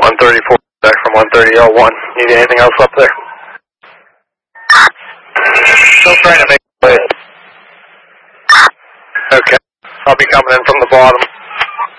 134 back from 130L1. Need anything else up there? Still trying to make it. Okay. I'll be coming in from the bottom.